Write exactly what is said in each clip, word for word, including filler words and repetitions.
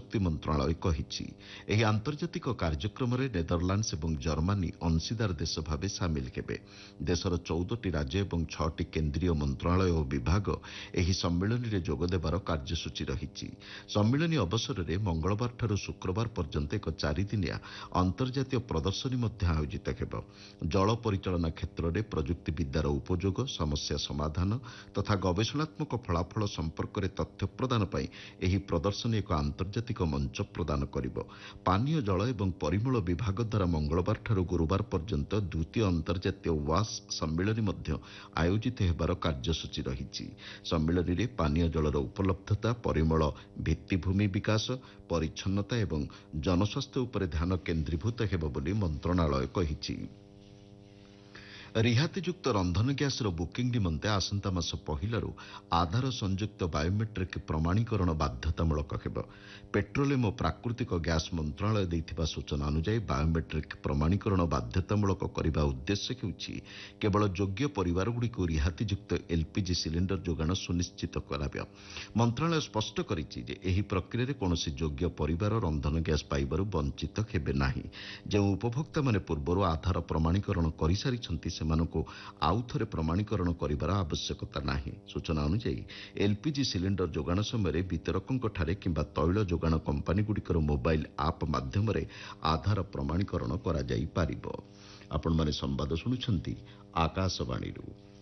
ପ୍ରଯୁକ୍ତି ମନ୍ତ୍ରଣାଳୟ କହିଛି। ଏହି ଆନ୍ତର୍ଜାତିକ କାର୍ଯ୍ୟକ୍ରମରେ ନେଦରଲ୍ୟାଣ୍ଡସ୍ ଏବଂ ଜର୍ମାନୀ ଅଂଶୀଦାର ଦେଶ ଭାବେ ସାମିଲ ହେବେ। ଦେଶର ଚଉଦଟି ରାଜ୍ୟ ଏବଂ ଛଅଟି କେନ୍ଦ୍ରୀୟ ମନ୍ତ୍ରଣାଳୟ ଓ ବିଭାଗ ଏହି ସମ୍ମିଳନୀରେ ଯୋଗଦେବାର କାର୍ଯ୍ୟସୂଚୀ ରହିଛି। ସମ୍ମିଳନୀ ଅବସରରେ ମଙ୍ଗଳବାରଠାରୁ ଶୁକ୍ରବାର ପର୍ଯ୍ୟନ୍ତ ଏକ ଚାରିଦିନିଆ ଅନ୍ତର୍ଜାତୀୟ ପ୍ରଦର୍ଶନୀ ମଧ୍ୟ ଆୟୋଜିତ ହେବ। ଜଳ ପରିଚାଳନା କ୍ଷେତ୍ରରେ ପ୍ରଯୁକ୍ତିବିଦ୍ୟାର ଉପଯୋଗ, ସମସ୍ୟା ସମାଧାନ ତଥା ଗବେଷଣାତ୍ମକ ଫଳାଫଳ ସମ୍ପର୍କରେ ତଥ୍ୟ ପ୍ରଦାନ ପାଇଁ ଏହି ପ୍ରଦର୍ଶନୀ ଏକ ଆନ୍ତର୍ଜାତିକ ମଞ୍ଚ ପ୍ରଦାନ କରିବ। ପାନୀୟ ଜଳ ଏବଂ ପରିମଳ ବିଭାଗ ଦ୍ୱାରା ମଙ୍ଗଳବାରଠାରୁ ଗୁରୁବାର ପର୍ଯ୍ୟନ୍ତ ଦ୍ୱିତୀୟ ଅନ୍ତର୍ଜାତୀୟ ୱାସ୍ ସମ୍ମିଳନୀ ମଧ୍ୟ ଆୟୋଜିତ ହେବାର କାର୍ଯ୍ୟସୂଚୀ ରହିଛି। ସମ୍ମିଳନୀରେ ପାନୀୟ ଜଳର ଉପଲବ୍ଧତା, ପରିମଳ ଭିତ୍ତିଭୂମି ବିକାଶ, ପରିଚ୍ଛନ୍ନତା ଏବଂ ଜନସ୍ୱାସ୍ଥ୍ୟ ଉପରେ ଧ୍ୟାନ କେନ୍ଦ୍ରୀଭୂତ ହେବ ବୋଲି ମନ୍ତ୍ରଣାଳୟ କହିଛି। ରିହାତିଯୁକ୍ତ ରନ୍ଧନ ଗ୍ୟାସ୍ର ବୁକିଂ ନିମନ୍ତେ ଆସନ୍ତା ମାସ ପହିଲାରୁ ଆଧାର ସଂଯୁକ୍ତ ବାୟୋମେଟ୍ରିକ୍ ପ୍ରମାଣୀକରଣ ବାଧ୍ୟତାମୂଳକ ହେବ। ପେଟ୍ରୋଲିୟମ ଓ ପ୍ରାକୃତିକ ଗ୍ୟାସ୍ ମନ୍ତ୍ରଣାଳୟ ଦେଇଥିବା ସୂଚନା ଅନୁଯାୟୀ ବାୟୋମେଟ୍ରିକ୍ ପ୍ରମାଣୀକରଣ ବାଧ୍ୟତାମୂଳକ କରିବା ଉଦ୍ଦେଶ୍ୟ ହେଉଛି କେବଳ ଯୋଗ୍ୟ ପରିବାରଗୁଡ଼ିକୁ ରିହାତିଯୁକ୍ତ ଏଲ୍ପିଜି ସିଲିଣ୍ଡର ଯୋଗାଣ ସୁନିଶ୍ଚିତ କରାଯିବ। ମନ୍ତ୍ରଣାଳୟ ସ୍ପଷ୍ଟ କରିଛି ଯେ ଏହି ପ୍ରକ୍ରିୟାରେ କୌଣସି ଯୋଗ୍ୟ ପରିବାର ରନ୍ଧନ ଗ୍ୟାସ୍ ପାଇବାରୁ ବଞ୍ଚିତ ହେବେ ନାହିଁ। ଯେଉଁ ଉପଭୋକ୍ତାମାନେ ପୂର୍ବରୁ ଆଧାର ପ୍ରମାଣୀକରଣ କରିସାରିଛନ୍ତି ସେମାନଙ୍କୁ ଆଉଥରେ ପ୍ରମାଣୀକରଣ କରିବାର ଆବଶ୍ୟକତା ନାହିଁ। ସୂଚନା ଅନୁଯାୟୀ ଏଲ୍ପିଜି ସିଲିଣ୍ଡର ଯୋଗାଣ ସମୟରେ ବିତରକଙ୍କଠାରେ କିମ୍ବା ତୈଳ ଯୋଗାଣ କମ୍ପାନୀଗୁଡ଼ିକର ମୋବାଇଲ୍ ଆପ୍ ମାଧ୍ୟମରେ ଆଧାର ପ୍ରମାଣୀକରଣ କରାଯାଇପାରିବ। ଆପଣମାନେ ସମ୍ବାଦ ଶୁଣୁଛନ୍ତି ଆକାଶବାଣୀରୁ।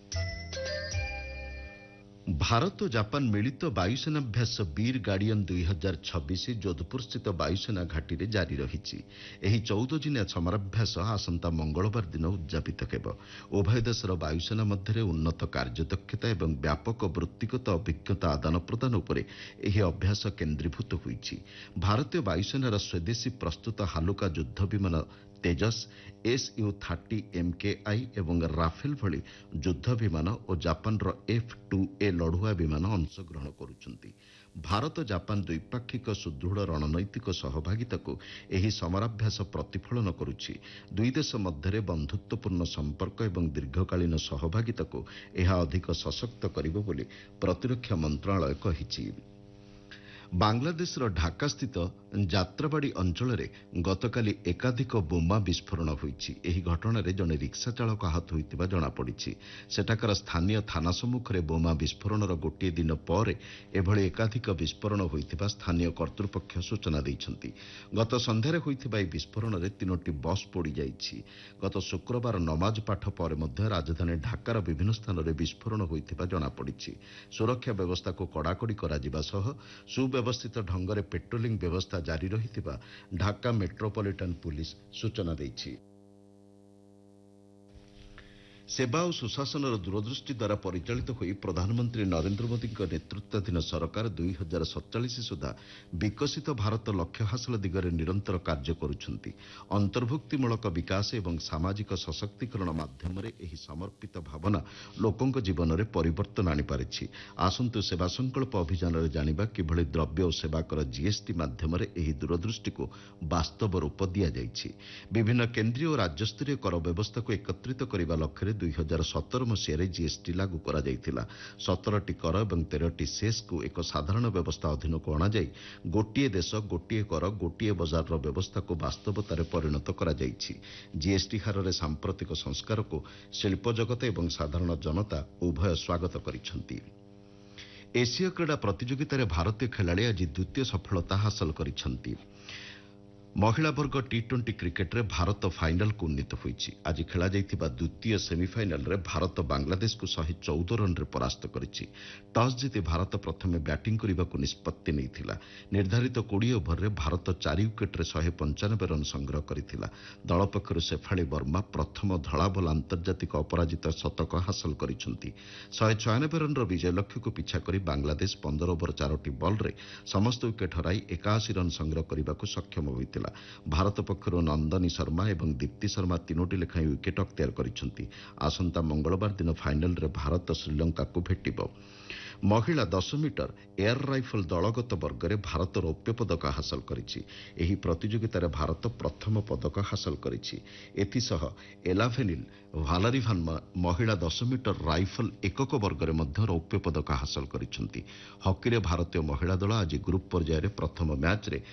ଭାରତ ଓ ଜାପାନ ମିଳିତ ବାୟୁସେନାଭ୍ୟାସ ବୀର ଗାର୍ଡିଆନ୍ ଦୁଇ ହଜାର ଛବିଶ ଯୋଧପୁରସ୍ଥିତ ବାୟୁସେନା ଘାଟିରେ ଜାରି ରହିଛି। ଏହି ଚଉଦ ଦିନିଆ ସମରାଭ୍ୟାସ ଆସନ୍ତା ମଙ୍ଗଳବାର ଦିନ ଉଦ୍ଯାପିତ ହେବ। ଉଭୟ ଦେଶର ବାୟୁସେନା ମଧ୍ୟରେ ଉନ୍ନତ କାର୍ଯ୍ୟଦକ୍ଷତା ଏବଂ ବ୍ୟାପକ ବୃତ୍ତିଗତ ଅଭିଜ୍ଞତା ଆଦାନ ପ୍ରଦାନ ଉପରେ ଏହି ଅଭ୍ୟାସ କେନ୍ଦ୍ରୀଭୂତ ହୋଇଛି। ଭାରତୀୟ ବାୟୁସେନାର ସ୍ୱଦେଶୀ ପ୍ରସ୍ତୁତ ହାଲୁକା ଯୁଦ୍ଧ ବିମାନ Tejas, S U thirty M K I ଏବଂ ରାଫେଲ ଭଳି ଯୁଦ୍ଧ ବିମାନ ଓ ଜାପାନର ଏଫ୍ ଟୁ ଏ ଲଢୁଆ ବିମାନ ଅଂଶଗ୍ରହଣ କରୁଛନ୍ତି। ଭାରତ ଜାପାନ ଦ୍ୱିପାକ୍ଷିକ ସୁଦୃଢ଼ ରଣନୈତିକ ସହଭାଗିତାକୁ ଏହି ସମରାଭ୍ୟାସ ପ୍ରତିଫଳନ କରୁଛି। ଦୁଇ ଦେଶ ମଧ୍ୟରେ ବନ୍ଧୁତ୍ୱପୂର୍ଣ୍ଣ ସମ୍ପର୍କ ଏବଂ ଦୀର୍ଘକାଳୀନ ସହଭାଗିତାକୁ ଏହା ଅଧିକ ସଶକ୍ତ କରିବ ବୋଲି ପ୍ରତିରକ୍ଷା ମନ୍ତ୍ରଣାଳୟ କହିଛି। ବାଂଲାଦେଶର ଢାକାସ୍ଥିତ ଯାତ୍ରାବାଡ଼ି ଅଞ୍ଚଳରେ ଗତକାଲି ଏକାଧିକ ବୋମା ବିସ୍ଫୋରଣ ହୋଇଛି। ଏହି ଘଟଣାରେ ଜଣେ ରିକ୍ସା ଚାଳକ ଆହତ ହୋଇଥିବା ଜଣାପଡ଼ିଛି। ସେଠାକାର ସ୍ଥାନୀୟ ଥାନା ସମ୍ମୁଖରେ ବୋମା ବିସ୍ଫୋରଣର ଗୋଟିଏ ଦିନ ପରେ ଏଭଳି ଏକାଧିକ ବିସ୍ଫୋରଣ ହୋଇଥିବା ସ୍ଥାନୀୟ କର୍ତ୍ତୃପକ୍ଷ ସୂଚନା ଦେଇଛନ୍ତି। ଗତ ସନ୍ଧ୍ୟାରେ ହୋଇଥିବା ଏହି ବିସ୍ଫୋରଣରେ ତିନୋଟି ବସ୍ ପୋଡ଼ିଯାଇଛି। ଗତ ଶୁକ୍ରବାର ନମାଜ ପାଠ ପରେ ମଧ୍ୟ ରାଜଧାନୀ ଢାକାର ବିଭିନ୍ନ ସ୍ଥାନରେ ବିସ୍ଫୋରଣ ହୋଇଥିବା ଜଣାପଡ଼ିଛି। ସୁରକ୍ଷା ବ୍ୟବସ୍ଥାକୁ କଡ଼ାକଡ଼ି କରାଯିବା ସହ ସୁବ୍ୟବସ୍ଥିତ ଢଙ୍ଗରେ ପେଟ୍ରୋଲିଂ ବ୍ୟବସ୍ଥା ଜାରି ରହିଥିବା ଢାକା ମେଟ୍ରୋପଲିଟାନ୍ ପୁଲିସ୍ ସୂଚନା ଦେଇଛି। ସେବା ଓ ସୁଶାସନର ଦୂରଦୃଷ୍ଟି ଦ୍ୱାରା ପରିଚାଳିତ ହୋଇ ପ୍ରଧାନମନ୍ତ୍ରୀ ନରେନ୍ଦ୍ର ମୋଦିଙ୍କ ନେତୃତ୍ୱାଧୀନ ସରକାର ଦୁଇ ହଜାର ସତଚାଳିଶ ସୁଦ୍ଧା ବିକଶିତ ଭାରତ ଲକ୍ଷ୍ୟ ହାସଲ ଦିଗରେ ନିରନ୍ତର କାର୍ଯ୍ୟ କରୁଛନ୍ତି। ଅନ୍ତର୍ଭୁକ୍ତିମୂଳକ ବିକାଶ ଏବଂ ସାମାଜିକ ସଶକ୍ତିକରଣ ମାଧ୍ୟମରେ ଏହି ସମର୍ପିତ ଭାବନା ଲୋକଙ୍କ ଜୀବନରେ ପରିବର୍ତ୍ତନ ଆଣିପାରିଛି। ଆସନ୍ତୁ ସେବା ସଂକଳ୍ପ ଅଭିଯାନରେ ଜାଣିବା କିଭଳି ଦ୍ରବ୍ୟ ଓ ସେବାକର ଜିଏସ୍ଟି ମାଧ୍ୟମରେ ଏହି ଦୂରଦୃଷ୍ଟିକୁ ବାସ୍ତବ ରୂପ ଦିଆଯାଇଛି। ବିଭିନ୍ନ କେନ୍ଦ୍ରୀୟ ଓ ରାଜ୍ୟସ୍ତରୀୟ କର ବ୍ୟବସ୍ଥାକୁ ଏକତ୍ରିତ କରିବା ଲକ୍ଷ୍ୟରେ ଦୁଇ ହଜାର ସତର ମସିହାରେ ଜିଏସ୍ଟି ଲାଗୁ କରାଯାଇଥିଲା। ସତରଟି କର ଏବଂ ତେରଟି ସେସ୍କୁ ଏକ ସାଧାରଣ ବ୍ୟବସ୍ଥା ଅଧୀନକୁ ଅଣାଯାଇ ଗୋଟିଏ ଦେଶ ଗୋଟିଏ କର ଗୋଟିଏ ବଜାରର ବ୍ୟବସ୍ଥାକୁ ବାସ୍ତବତାରେ ପରିଣତ କରାଯାଇଛି। ଜିଏସ୍ଟି ହାରରେ ସାମ୍ପ୍ରତିକ ସଂସ୍କାରକୁ ଶିଳ୍ପ ଜଗତ ଏବଂ ସାଧାରଣ ଜନତା ଉଭୟ ସ୍ୱାଗତ କରିଛନ୍ତି। ଏସୀୟ କ୍ରୀଡ଼ା ପ୍ରତିଯୋଗିତାରେ ଭାରତୀୟ ଖେଳାଳି ଆଜି ଦ୍ୱିତୀୟ ସଫଳତା ହାସଲ କରିଛନ୍ତି। ମହିଳା ବର୍ଗ ଟି ଟ୍ୱେଣ୍ଟି କ୍ରିକେଟରେ ଭାରତ ଫାଇନାଲକୁ ଉନ୍ନୀତ ହୋଇଛି। ଆଜି ଖେଳାଯାଇଥିବା ଦ୍ୱିତୀୟ ସେମିଫାଇନାଲରେ ଭାରତ ବାଂଲାଦେଶକୁ ଶହେ ଚଉଦ ରନ୍ରେ ପରାସ୍ତ କରିଛି। ଟସ୍ ଜିତି ଭାରତ ପ୍ରଥମେ ବ୍ୟାଟିଂ କରିବାକୁ ନିଷ୍ପତ୍ତି ନେଇଥିଲା। ନିର୍ଦ୍ଧାରିତ କୋଡ଼ିଏ ଓଭରରେ ଭାରତ ଚାରି ୱିକେଟ୍ରେ ଶହେ ପଞ୍ଚାନବେ ରନ୍ ସଂଗ୍ରହ କରିଥିଲା। ଦଳ ପକ୍ଷରୁ ଶେଫାଳି ବର୍ମା ପ୍ରଥମ ଧଳାବଲ ଆନ୍ତର୍ଜାତିକ ଅପରାଜିତ ଶତକ ହାସଲ କରିଛନ୍ତି। ଶହେ ଛୟାନବେ ରନ୍ର ବିଜୟ ଲକ୍ଷ୍ୟକୁ ପିଛା କରି ବାଂଲାଦେଶ ପନ୍ଦର ଓଭର ଚାରୋଟି ବଲ୍ରେ ସମସ୍ତ ୱିକେଟ୍ ହରାଇ ଏକାଅଶୀ ରନ୍ ସଂଗ୍ରହ କରିବାକୁ ସକ୍ଷମ ହୋଇଥିଲା। ଭାରତ ପକ୍ଷରୁ ନନ୍ଦନୀ ଶର୍ମା ଏବଂ ଦୀପ୍ତି ଶର୍ମା ତିନୋଟି ଲେଖାଏଁ ୱିକେଟ୍ ଅକ୍ତିଆର କରିଛନ୍ତି। ଆସନ୍ତା ମଙ୍ଗଳବାର ଦିନ ଫାଇନାଲରେ ଭାରତ ଶ୍ରୀଲଙ୍କାକୁ ଭେଟିବ। ମହିଳା ଦଶ ମିଟର ଏୟାର ରାଇଫଲ ଦଳଗତ ବର୍ଗରେ ଭାରତ ରୌପ୍ୟ ପଦକ ହାସଲ କରିଛି। ଏହି ପ୍ରତିଯୋଗିତାରେ ଭାରତ ପ୍ରଥମ ପଦକ ହାସଲ କରିଛି। ଏଥିସହ ଏଲାଭେନିଲ୍ ଭାଲାରିଭାନ୍ ମହିଳା ଦଶ ମିଟର ରାଇଫଲ ଏକକ ବର୍ଗରେ ମଧ୍ୟ ରୌପ୍ୟ ପଦକ ହାସଲ କରିଛନ୍ତି। ହକିରେ ଭାରତୀୟ ମହିଳା ଦଳ ଆଜି ଗ୍ରୁପ୍ ପର୍ଯ୍ୟାୟରେ ପ୍ରଥମ ମ୍ୟାଚ୍ରେ